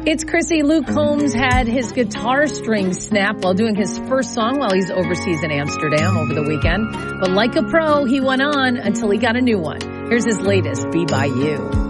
It's Chrissy. Luke Combs had his guitar strings snap while doing his first song while he's overseas in Amsterdam over the weekend. But like a pro, he went on until he got a new one. Here's his latest, Be By You.